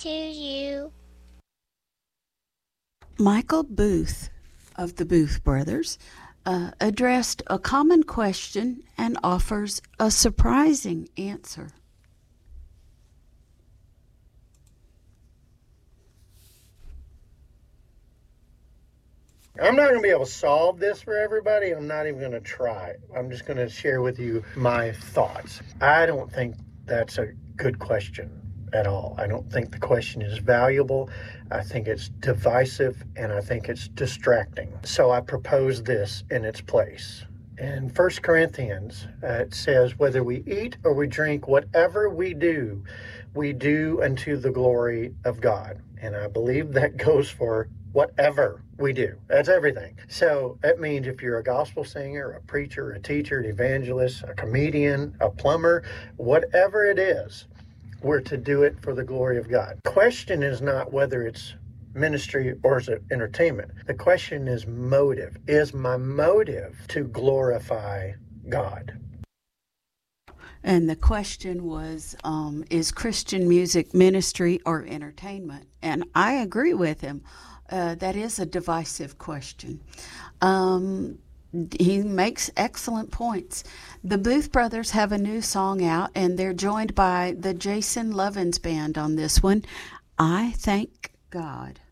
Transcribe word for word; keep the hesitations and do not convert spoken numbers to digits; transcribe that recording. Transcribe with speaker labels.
Speaker 1: to you.
Speaker 2: Michael Booth of the Booth Brothers uh, addressed a common question and offers a surprising answer.
Speaker 3: I'm not going to be able to solve this for everybody. I'm not even going to try. I'm just going to share with you my thoughts. I don't think that's a good question at all. I don't think the question is valuable. I think it's divisive, and I think it's distracting. So I propose this in its place. In First Corinthians, uh, it says, whether we eat or we drink, whatever we do, we do unto the glory of God. And I believe that goes for whatever we do. That's everything. So that means if you're a gospel singer, a preacher, a teacher, an evangelist, a comedian, a plumber, whatever it is, we're to do it for the glory of God. The question is not whether it's ministry or is it entertainment. The question is motive. Is my motive to glorify God?
Speaker 2: And the question was, um, is Christian music ministry or entertainment? And I agree with him. Uh, that is a divisive question. Um, he makes excellent points. The Booth Brothers have a new song out, and they're joined by the Jason Lovins Band on this one. I Thank God.